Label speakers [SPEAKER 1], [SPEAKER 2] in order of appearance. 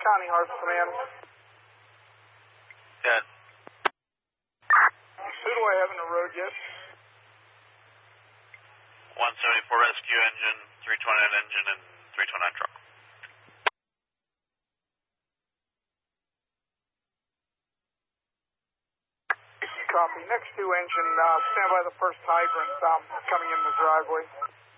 [SPEAKER 1] County Harvest Command.
[SPEAKER 2] Good.
[SPEAKER 1] Who do I have in the road yet?
[SPEAKER 2] 174 rescue engine, 329 engine, and 329 truck.
[SPEAKER 1] Copy. Next 2 engine, stand by the first hydrant coming in the driveway.